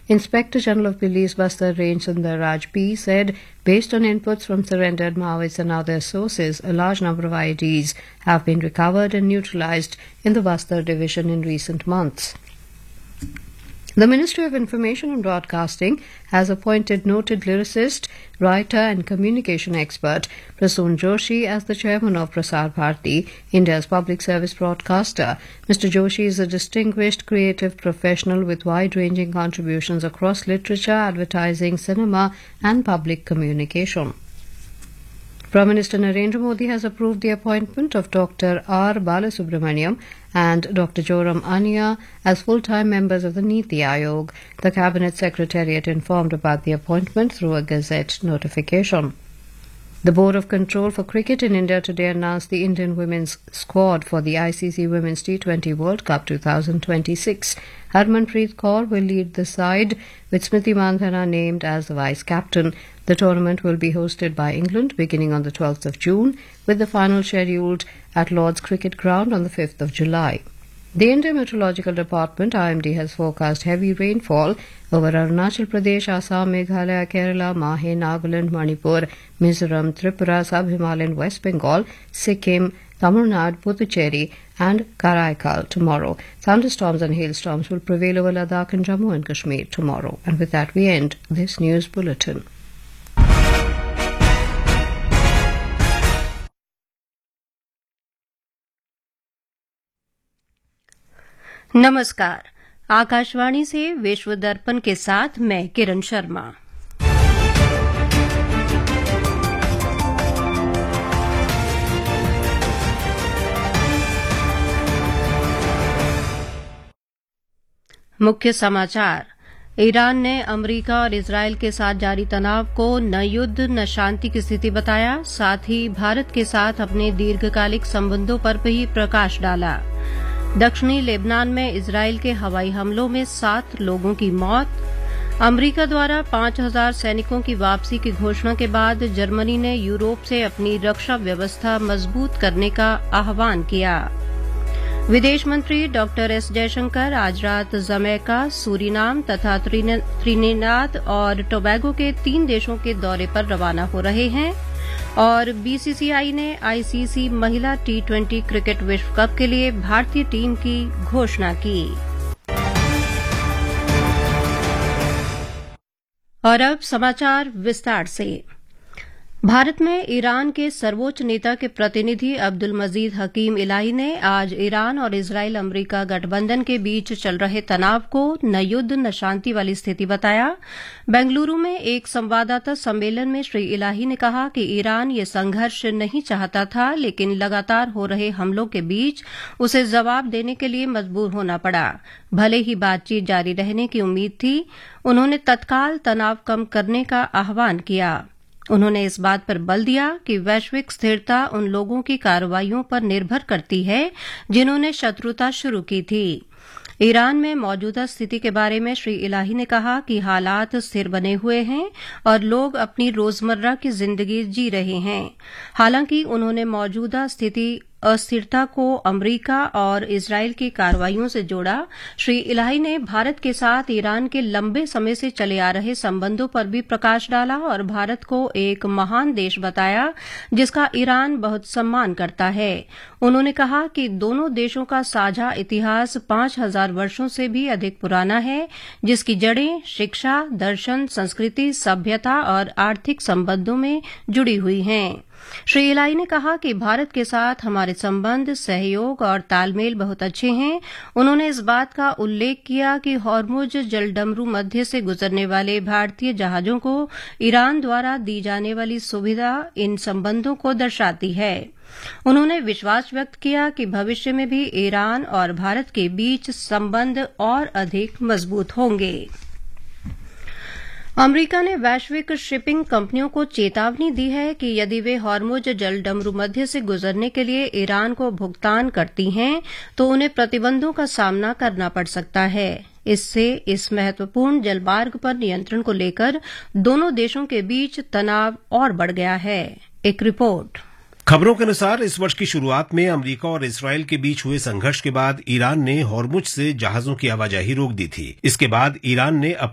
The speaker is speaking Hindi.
Inspector General of Police Bastar Range Sundar Raj P said, based on inputs from surrendered Maoists and other sources, a large number of IEDs have been recovered and neutralized in the Bastar division in recent months. The Ministry of Information and Broadcasting has appointed noted lyricist, writer and communication expert Prasoon Joshi as the chairman of Prasar Bharati, India's public service broadcaster. Mr. Joshi is a distinguished creative professional with wide-ranging contributions across literature, advertising, cinema and public communication. Prime Minister Narendra Modi has approved the appointment of Dr. R. Balasubramaniam and Dr. Joram Ania as full-time members of the Niti Aayog. The Cabinet Secretariat informed about the appointment through a Gazette notification. The Board of Control for Cricket in India today announced the Indian women's squad for the ICC Women's T20 World Cup 2026. Harmanpreet Kaur will lead the side, with Smriti Mandhana named as the vice-captain. The tournament will be hosted by England beginning on the 12th of June, with the final scheduled at Lord's Cricket Ground on the 5th of July. The Indian Meteorological Department, IMD, has forecast heavy rainfall over Arunachal Pradesh, Assam, Meghalaya, Kerala, Mahe, Nagaland, Manipur, Mizoram, Tripura, Sub-Himalayan West Bengal, Sikkim, Tamil Nadu, Puducherry and Karaikal tomorrow. Thunderstorms and hailstorms will prevail over Ladakh and Jammu and Kashmir tomorrow. And with that we end this news bulletin. नमस्कार। आकाशवाणी से विश्व दर्पण के साथ मैं किरण शर्मा। मुख्य समाचार। ईरान ने अमेरिका और इजरायल के साथ जारी तनाव को न युद्ध न शांति की स्थिति बताया, साथ ही भारत के साथ अपने दीर्घकालिक संबंधों पर भी प्रकाश डाला। दक्षिणी लेबनान में इजरायल के हवाई हमलों में 7 लोगों की मौत। अमेरिका द्वारा 5000 सैनिकों की वापसी की घोषणा के बाद जर्मनी ने यूरोप से अपनी रक्षा व्यवस्था मजबूत करने का आह्वान किया। विदेश मंत्री डॉक्टर एस जयशंकर आज रात जमैका, सूरीनाम तथा त्रिनिदाद और टोबैगो के 3 देशों के दौरे पर रवाना हो रहे हैं। और बीसीसीआई ने आईसीसी महिला T20 क्रिकेट विश्व कप के लिए भारतीय टीम की घोषणा की। और अब समाचार विस्तार से। भारत में ईरान के सर्वोच्च नेता के प्रतिनिधि अब्दुल मजीद हकीम इलाही ने आज ईरान और इजरायल अमेरिका गठबंधन के बीच चल रहे तनाव को न युद्ध न शांति वाली स्थिति बताया। बेंगलुरु में एक संवाददाता सम्मेलन में श्री इलाही ने कहा कि ईरान ये संघर्ष नहीं चाहता था, लेकिन लगातार हो रहे हमलों के बीच उसे जवाब देने के लिए मजबूर होना पड़ा। भले ही बातचीत जारी रहने की उम्मीद थी, उन्होंने तत्काल तनाव कम करने का आह्वान किया। उन्होंने इस बात पर बल दिया कि वैश्विक स्थिरता उन लोगों की कार्रवाइयों पर निर्भर करती है जिन्होंने शत्रुता शुरू की थी। ईरान में मौजूदा स्थिति के बारे में श्री इलाही ने कहा कि हालात स्थिर बने हुए हैं और लोग अपनी रोजमर्रा की जिंदगी जी रहे हैं। हालांकि उन्होंने मौजूदा अस्थिरता को अमेरिका और इजरायल की कार्रवाइयों से जोड़ा। श्री इलाही ने भारत के साथ ईरान के लंबे समय से चले आ रहे संबंधों पर भी प्रकाश डाला और भारत को एक महान देश बताया जिसका ईरान बहुत सम्मान करता है। उन्होंने कहा कि दोनों देशों का साझा इतिहास 5000 वर्षों से भी अधिक पुराना है, जिसकी जड़ें शिक्षा, दर्शन, संस्कृति, सभ्यता और आर्थिक संबंधों में जुड़ी हुई हैं। श्री इलाही ने कहा कि भारत के साथ हमारे संबंध, सहयोग और तालमेल बहुत अच्छे हैं। उन्होंने इस बात का उल्लेख किया कि हॉर्मुज जलडमरू मध्य से गुजरने वाले भारतीय जहाजों को ईरान द्वारा दी जाने वाली सुविधा इन संबंधों को दर्शाती है। उन्होंने विश्वास व्यक्त किया कि भविष्य में भी ईरान और भारत के बीच संबंध और अधिक मजबूत होंगे। अमेरिका ने वैश्विक शिपिंग कंपनियों को चेतावनी दी है कि यदि वे हॉर्मुज जलडमरू मध्य से गुजरने के लिए ईरान को भुगतान करती हैं तो उन्हें प्रतिबंधों का सामना करना पड़ सकता है। इससे इस महत्वपूर्ण जलमार्ग पर नियंत्रण को लेकर दोनों देशों के बीच तनाव और बढ़ गया है। एक रिपोर्ट। खबरों के अनुसार इस वर्ष की शुरुआत में अमेरिका और इजरायल के बीच हुए संघर्ष के बाद ईरान ने हॉर्मुज से जहाजों की आवाजाही रोक दी थी। इसके बाद ईरान ने